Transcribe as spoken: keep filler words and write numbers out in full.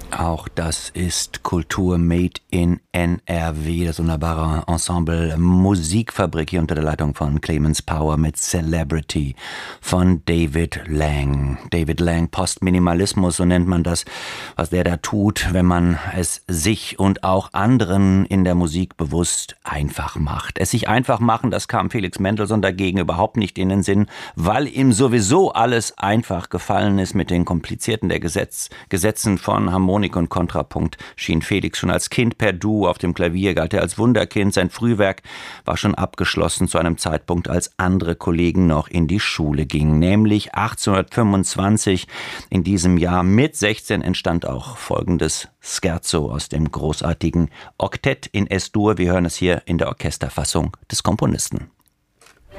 Auch das ist Kultur made in N R W, das wunderbare Ensemble Musikfabrik hier unter der Leitung von Clemens Power mit Celebrity von David Lang. David Lang, Postminimalismus, so nennt man das, was der da tut, wenn man es sich und auch anderen in der Musik bewusst einfach macht. Es sich einfach machen, das kam Felix Mendelssohn dagegen überhaupt nicht in den Sinn, weil ihm sowieso alles einfach gefallen ist mit den komplizierten der Gesetz, Gesetzen von Harmonik und Kontrapunkt schien Felix schon als Kind per Du auf dem Klavier, galt er als Wunderkind. Sein Frühwerk war schon abgeschlossen zu einem Zeitpunkt, als andere Kollegen noch in die Schule gingen. Nämlich achtzehnhundertfünfundzwanzig, in diesem Jahr mit sechzehn, entstand auch folgendes Scherzo aus dem großartigen Oktett in Es-Dur. Wir hören es hier in der Orchesterfassung des Komponisten.